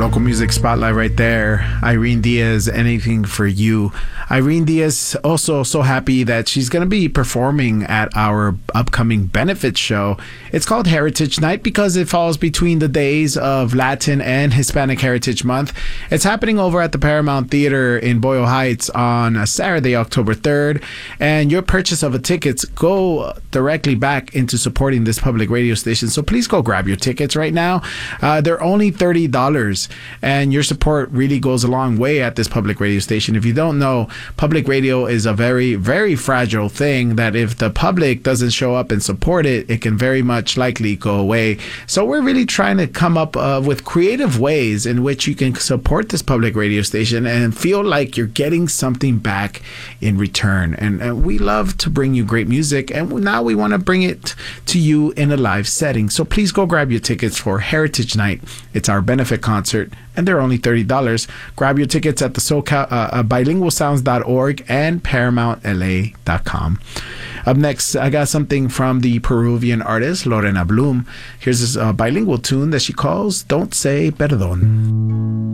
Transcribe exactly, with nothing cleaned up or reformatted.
local music spotlight right there. Irene Diaz, Anything for You. Irene Diaz also so happy that she's going to be performing at our upcoming benefit show. It's called Heritage Night because it falls between the days of Latin and Hispanic Heritage Month. It's happening over at the Paramount Theater in Boyle Heights on Saturday, October third. And your purchase of a tickets go directly back into supporting this public radio station. So please go grab your tickets right now. Uh, they're only thirty dollars, and your support really goes a long way at this public radio station. If you don't know, public radio is a very, very fragile thing that if the public doesn't show up and support it, it can very much likely go away. So we're really trying to come up uh, with creative ways in which you can support this public radio station and feel like you're getting something back in return. And, and we love to bring you great music, and now we want to bring it to you in a live setting. So please go grab your tickets for Heritage Night. It's our benefit concert, and they're only thirty dollars. Grab your tickets at the SoCal, uh, uh, bilingual sounds dot org and paramount l a dot com. Up next, I got something from the Peruvian artist Lorena Bloom. Here's this uh, bilingual tune that she calls Don't Say Perdón.